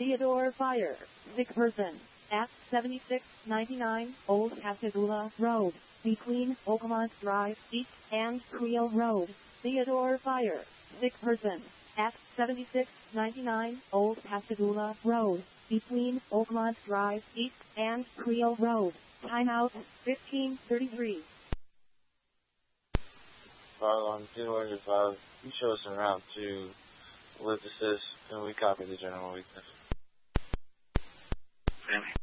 Theodore Fire, sick person, at 7699 Old Pascagoula Road, between Oakmont Drive East and Creel Road. Theodore Fire, sick person, at 7699 Old Pascagoula Road, between Oakmont Drive East and Creel Road. Timeout 1533. On 205, you show us en route to Ellipsis, and we copy the general weakness. Sammy.